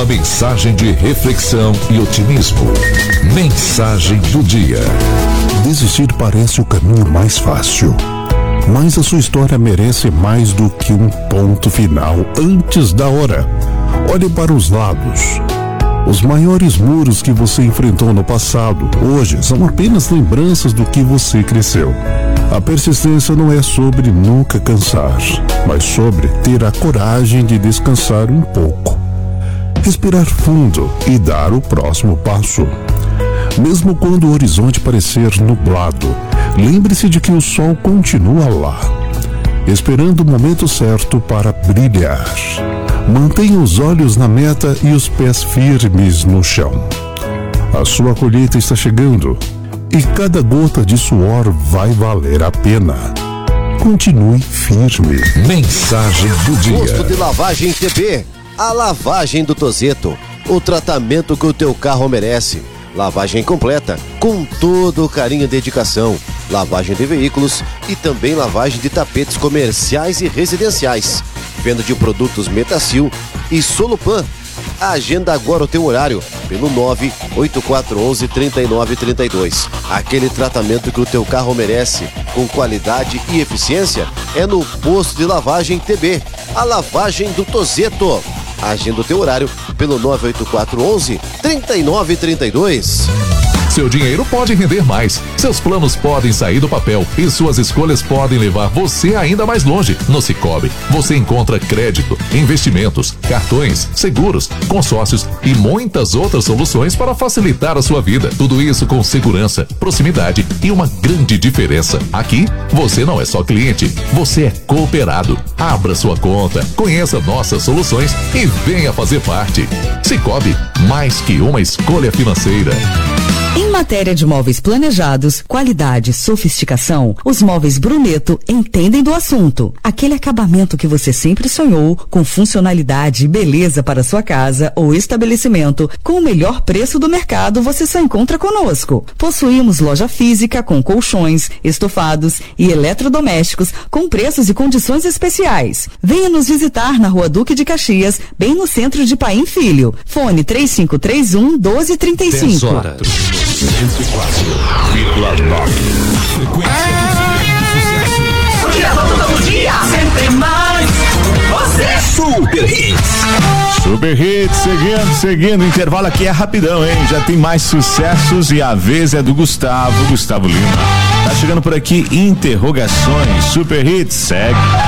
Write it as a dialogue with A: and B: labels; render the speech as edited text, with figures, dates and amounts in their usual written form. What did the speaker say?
A: Uma mensagem de reflexão e otimismo. Mensagem do dia.
B: Desistir parece o caminho mais fácil, mas a sua história merece mais do que um ponto final antes da hora. Olhe para os lados. Os maiores muros que você enfrentou no passado, hoje, são apenas lembranças do que você cresceu. A persistência não é sobre nunca cansar, mas sobre ter a coragem de descansar um pouco. Respirar fundo e dar o próximo passo. Mesmo quando o horizonte parecer nublado, lembre-se de que o sol continua lá, esperando o momento certo para brilhar. Mantenha os olhos na meta e os pés firmes no chão. A sua colheita está chegando e cada gota de suor vai valer a pena. Continue firme.
A: Mensagem do dia.
C: Posto de lavagem TB. A lavagem do Tozeto. O tratamento que o teu carro merece. Lavagem completa, com todo o carinho e dedicação. Lavagem de veículos e também lavagem de tapetes comerciais e residenciais. Venda de produtos Metacil e Solupan. Agenda agora o teu horário pelo 98411-3932. Aquele tratamento que o teu carro merece, com qualidade e eficiência, é no Posto de Lavagem TB. A lavagem do Tozeto. Agenda o teu horário pelo 98411-3932.
A: Seu dinheiro pode render mais, seus planos podem sair do papel e suas escolhas podem levar você ainda mais longe. No Sicoob, você encontra crédito, investimentos, cartões, seguros, consórcios e muitas outras soluções para facilitar a sua vida. Tudo isso com segurança, proximidade e uma grande diferença. Aqui, você não é só cliente, você é cooperado. Abra sua conta, conheça nossas soluções e venha fazer parte. Sicoob, mais que uma escolha financeira.
D: Em matéria de móveis planejados, qualidade e sofisticação, os móveis Bruneto entendem do assunto. Aquele acabamento que você sempre sonhou, com funcionalidade e beleza para sua casa ou estabelecimento, com o melhor preço do mercado, você só encontra conosco. Possuímos loja física com colchões, estofados e eletrodomésticos com preços e condições especiais. Venha nos visitar na Rua Duque de Caxias, bem no centro de Paim Filho. Fone 3531-1235.
A: 10 horas. 104,9.
E: Todo dia, sempre mais. Você
F: Super Hits. Super Hits, seguindo. O intervalo aqui é rapidão, hein? Já tem mais sucessos e a vez é do Gustavo Lima. Tá chegando por aqui interrogações. Super Hits, segue.